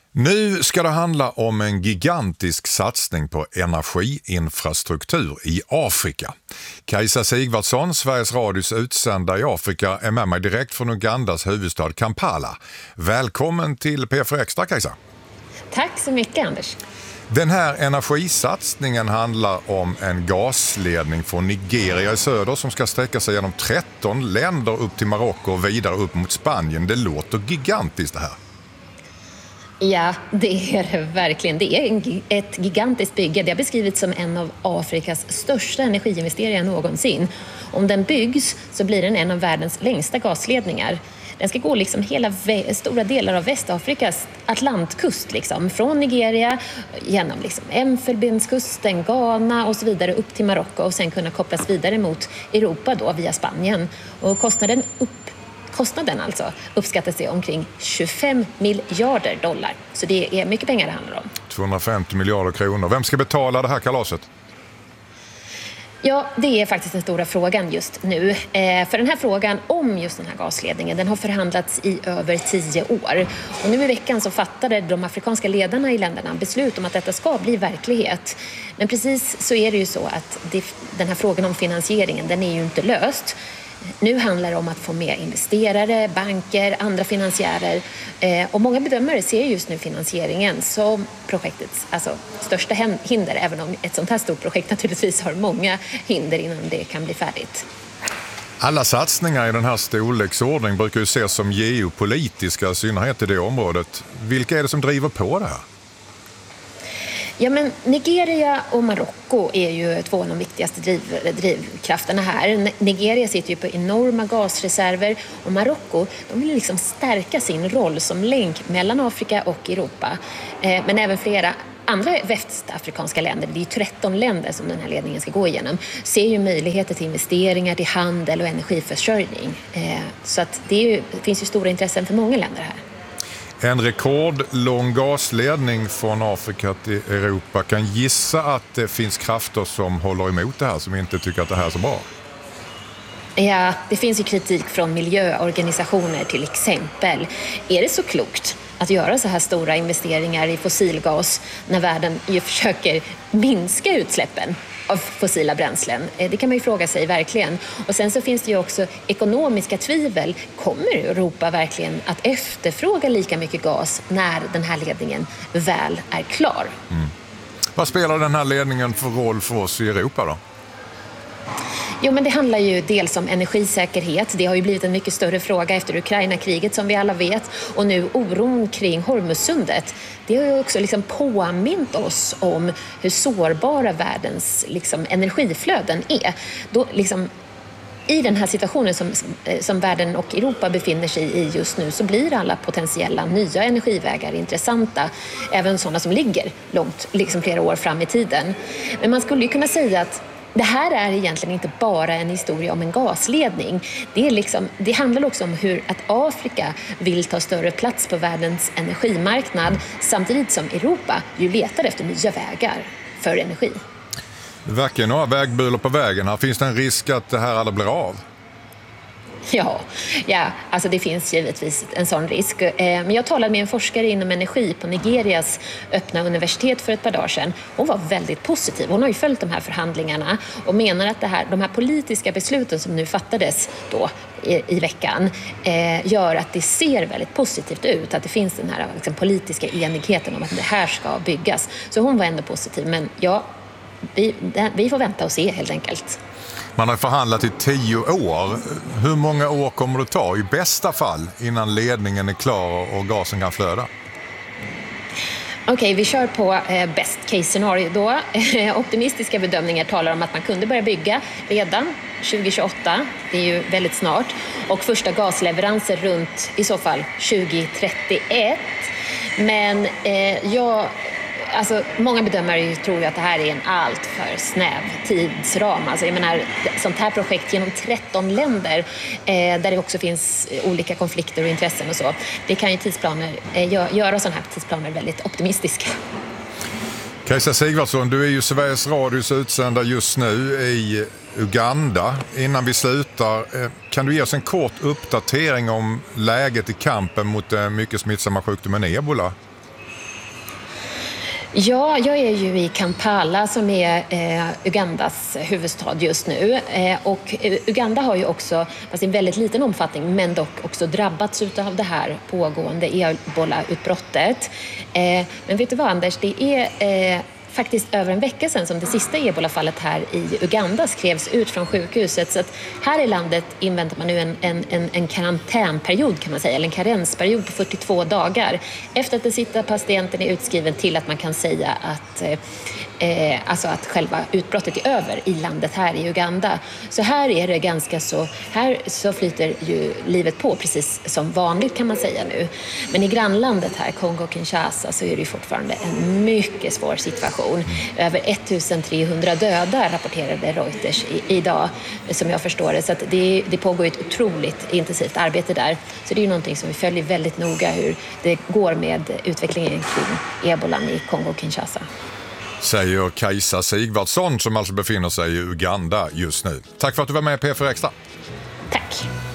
Nu ska det handla om en gigantisk satsning på energiinfrastruktur i Afrika. Kajsa Sigvardsson, Sveriges Radios utsända i Afrika, är med mig direkt från Ugandas huvudstad Kampala. Välkommen till P4 Extra, Kajsa. Tack så mycket, Anders. Den här energisatsningen handlar om en gasledning från Nigeria i söder som ska sträcka sig genom 13 länder upp till Marocko och vidare upp mot Spanien. Det låter gigantiskt det här. Ja, det är det verkligen. Det är ett gigantiskt bygge. Det har beskrivits som en av Afrikas största energiinvesteringar någonsin. Om den byggs så blir den en av världens längsta gasledningar. Den ska gå liksom hela stora delar av Västafrikas Atlantkust, liksom, från Nigeria genom liksom Elfenbenskusten, Ghana och så vidare upp till Marocko och sen kunna kopplas vidare mot Europa då via Spanien. Och kostnaden alltså uppskattas till omkring 25 miljarder dollar. Så det är mycket pengar det handlar om. 250 miljarder kronor. Vem ska betala det här kalaset? Ja, det är faktiskt den stora frågan just nu. För den här frågan om just den här gasledningen, den har förhandlats i över 10 år. Och nu i veckan så fattade de afrikanska ledarna i länderna beslut om att detta ska bli verklighet. Men precis så är det ju så att den här frågan om finansieringen, den är ju inte löst. Nu handlar det om att få med investerare, banker, andra finansiärer. Och många bedömare ser just nu finansieringen som projektets största hinder, även om ett sånt här stort projekt naturligtvis har många hinder innan det kan bli färdigt. Alla satsningar i den här storleksordningen brukar ju ses som geopolitiska, i synnerhet i det området. Vilka är det som driver på det här? Ja, men Nigeria och Marocko är ju två av de viktigaste drivkrafterna här. Nigeria sitter ju på enorma gasreserver och Marocko, de vill liksom stärka sin roll som länk mellan Afrika och Europa. Men även flera andra västafrikanska länder, det är ju 13 länder som den här ledningen ska gå igenom, ser ju möjligheter till investeringar, till handel och energiförsörjning. Så att det finns ju stora intressen för många länder här. En rekordlång gasledning från Afrika till Europa. Kan gissa att det finns krafter som håller emot det här, som inte tycker att det här är så bra. Ja, det finns ju kritik från miljöorganisationer till exempel. Är det så klokt att göra så här stora investeringar i fossilgas när världen ju försöker minska utsläppen av fossila bränslen? Det kan man ju fråga sig verkligen. Och sen så finns det ju också ekonomiska tvivel. Kommer Europa verkligen att efterfråga lika mycket gas när den här ledningen väl är klar? Vad spelar den här ledningen för roll för oss i Europa då? Jo, men det handlar ju dels om energisäkerhet. Det har ju blivit en mycket större fråga efter Ukraina-kriget som vi alla vet. Och nu oron kring Hormuzsundet. Det har ju också liksom påmint oss om hur sårbara världens energiflöden är. Då i den här situationen som världen och Europa befinner sig i just nu så blir alla potentiella nya energivägar intressanta. Även sådana som ligger långt, flera år fram i tiden. Men man skulle ju kunna säga att det här är egentligen inte bara en historia om en gasledning. Det handlar också om hur att Afrika vill ta större plats på världens energimarknad samtidigt som Europa ju letar efter nya vägar för energi. Det verkar några vägbulor på vägen här. Finns det en risk att det här aldrig blir av? Ja, alltså det finns givetvis en sån risk. Men jag talade med en forskare inom energi på Nigerias öppna universitet för ett par dagar sedan. Hon var väldigt positiv. Hon har ju följt de här förhandlingarna och menar att de här politiska besluten som nu fattades då i veckan gör att det ser väldigt positivt ut. Att det finns den här politiska enigheten om att det här ska byggas. Så hon var ändå positiv. Men ja, vi får vänta och se helt enkelt. Man har förhandlat i 10 år. Hur många år kommer det ta i bästa fall innan ledningen är klar och gasen kan flöda? Okej, vi kör på best case scenario då. Optimistiska bedömningar talar om att man kunde börja bygga redan 2028. Det är ju väldigt snart. Och första gasleveranser runt i så fall 2031. Men många bedömare tror ju att det här är en allt för snäv tidsram. Jag menar, sånt här projekt genom 13 länder där det också finns olika konflikter och intressen och så. Det kan ju göra sådana här tidsplaner väldigt optimistiska. Kajsa Sigvardsson, du är ju Sveriges Radios utsända just nu i Uganda. Innan vi slutar, kan du ge oss en kort uppdatering om läget i kampen mot den mycket smittsamma sjukdomen Ebola? Ja, jag är ju i Kampala som är Ugandas huvudstad just nu. Och Uganda har ju också, fast i en väldigt liten omfattning, men dock också drabbats av det här pågående ebola-utbrottet. Men vet du vad, Anders, det är faktiskt över en vecka sedan som det sista ebolafallet här i Uganda skrevs ut från sjukhuset. Så att här i landet inväntar man nu en karantänperiod kan man säga, eller en karensperiod på 42 dagar. Efter att den sista patienten är utskriven till att man kan säga att själva utbrottet är över i landet här i Uganda. Så här är det ganska så, här så flyter ju livet på precis som vanligt kan man säga nu. Men i grannlandet här, Kongo-Kinshasa, så är det ju fortfarande en mycket svår situation. Över 1300 döda rapporterade Reuters idag, som jag förstår det. Så att det pågår ett otroligt intensivt arbete där. Så det är ju någonting som vi följer väldigt noga hur det går med utvecklingen kring ebolan i Kongo-Kinshasa. Säger Kajsa Sigvardsson som alltså befinner sig i Uganda just nu. Tack för att du var med i P4 Extra. Tack.